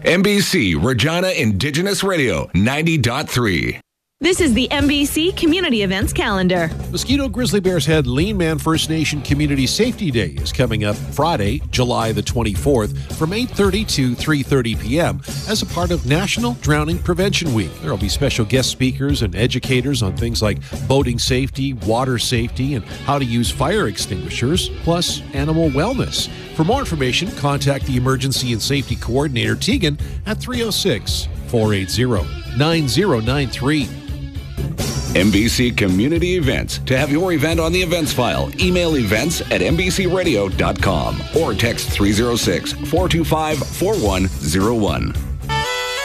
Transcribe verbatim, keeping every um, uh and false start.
N B C Regina Indigenous Radio ninety point three. This is the N B C Community Events Calendar. Mosquito Grizzly Bears Head Lean Man First Nation Community Safety Day is coming up Friday, July the twenty-fourth from eight thirty to three thirty p.m. as a part of National Drowning Prevention Week. There will be special guest speakers and educators on things like boating safety, water safety, and how to use fire extinguishers, plus animal wellness. For more information, contact the Emergency and Safety Coordinator, Tegan, at three oh six, four eight zero, nine zero nine three. N B C Community Events. To have your event on the events file, email events at n b c radio dot com or text three oh six, four two five, four one oh one.